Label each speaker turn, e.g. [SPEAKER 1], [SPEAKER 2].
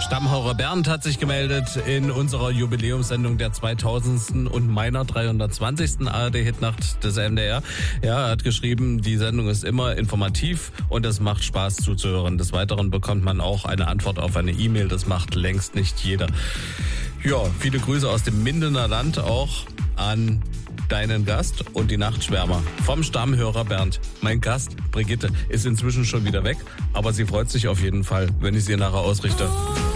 [SPEAKER 1] Stammhörer Bernd hat sich gemeldet in unserer Jubiläumssendung der 2000. und meiner 320. ARD-Hitnacht des MDR. Ja, er hat geschrieben, die Sendung ist immer informativ und es macht Spaß zuzuhören. Des Weiteren bekommt man auch eine Antwort auf eine E-Mail. Das macht längst nicht jeder. Ja, viele Grüße aus dem Mindener Land auch an deinen Gast und die Nachtschwärmer vom Stammhörer Bernd. Mein Gast, Brigitte, ist inzwischen schon wieder weg, aber sie freut sich auf jeden Fall, wenn ich sie nachher ausrichte.